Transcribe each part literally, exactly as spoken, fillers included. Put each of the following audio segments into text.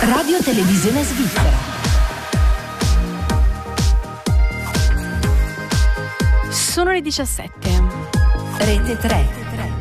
Radio Televisione Svizzera. Sono le diciassette. Rete tre.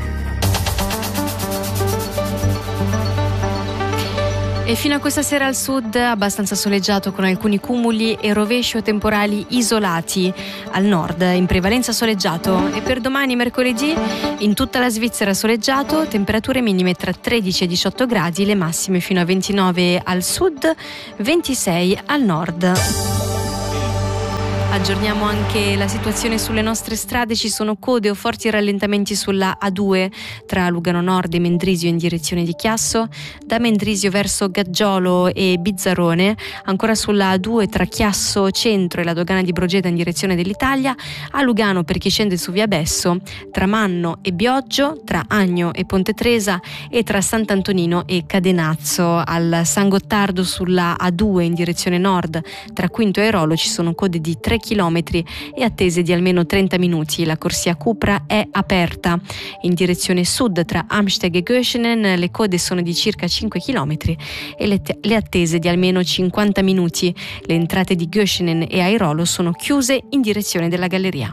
E fino a questa sera al sud abbastanza soleggiato con alcuni cumuli e rovesci o temporali isolati. Al nord in prevalenza soleggiato, e per domani mercoledì in tutta la Svizzera soleggiato, temperature minime tra tredici e diciotto gradi, le massime fino a ventinove al sud, ventisei al nord. Aggiorniamo anche la situazione sulle nostre strade. Ci sono code o forti rallentamenti sulla A due tra Lugano Nord e Mendrisio in direzione di Chiasso, da Mendrisio verso Gaggiolo e Bizzarrone, ancora sulla A due tra Chiasso Centro e la dogana di Brogeta in direzione dell'Italia, a Lugano per chi scende su via Besso, tra Manno e Bioggio, tra Agno e Ponte Tresa e tra Sant'Antonino e Cadenazzo. Al San Gottardo sulla A due in direzione nord tra Quinto e Rolo ci sono code di tre chilometri e attese di almeno trenta minuti. La corsia Cupra è aperta. In direzione sud tra Amsteg e Göschenen le code sono di circa cinque chilometri e le, te- le attese di almeno cinquanta minuti. Le entrate di Göschenen e Airolo sono chiuse in direzione della galleria.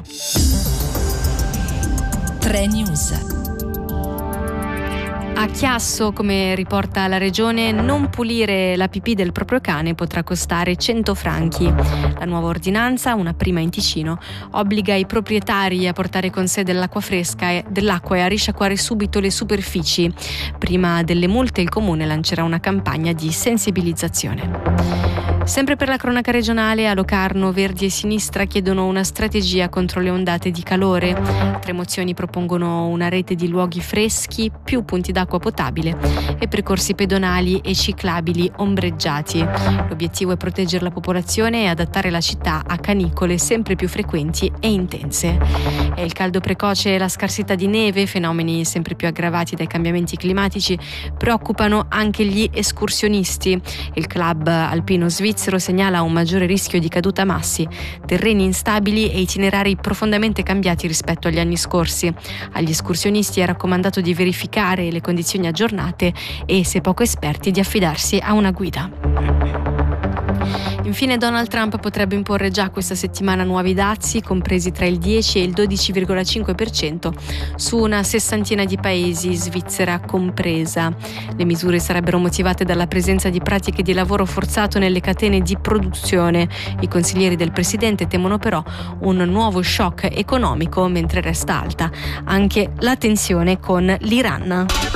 tre News. A Chiasso, come riporta la regione, non pulire la pipì del proprio cane potrà costare cento franchi. La nuova ordinanza, una prima in Ticino, obbliga i proprietari a portare con sé dell'acqua fresca e, dell'acqua e a risciacquare subito le superfici. Prima delle multe il comune lancerà una campagna di sensibilizzazione. Sempre per la cronaca regionale, a Locarno Verdi e Sinistra chiedono una strategia contro le ondate di calore. Tre mozioni propongono una rete di luoghi freschi, più punti d'acqua potabile e percorsi pedonali e ciclabili ombreggiati. L'obiettivo è proteggere la popolazione e adattare la città a canicole sempre più frequenti e intense. E il caldo precoce e la scarsità di neve, fenomeni sempre più aggravati dai cambiamenti climatici, preoccupano anche gli escursionisti. Il club alpino svizzero segnala un maggiore rischio di caduta massi, terreni instabili e itinerari profondamente cambiati rispetto agli anni scorsi. Agli escursionisti è raccomandato di verificare le condizioni aggiornate e, se poco esperti, di affidarsi a una guida. Infine, Donald Trump potrebbe imporre già questa settimana nuovi dazi, compresi tra il dieci e il dodici virgola cinque per cento, su una sessantina di paesi, Svizzera compresa. Le misure sarebbero motivate dalla presenza di pratiche di lavoro forzato nelle catene di produzione. I consiglieri del presidente temono però un nuovo shock economico, mentre resta alta anche la tensione con l'Iran.